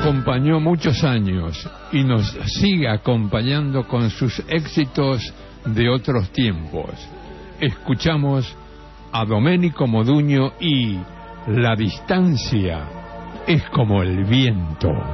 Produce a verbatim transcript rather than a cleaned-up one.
acompañó muchos años y nos sigue acompañando con sus éxitos de otros tiempos. Escuchamos a Domenico Modugno y La distancia es como el viento.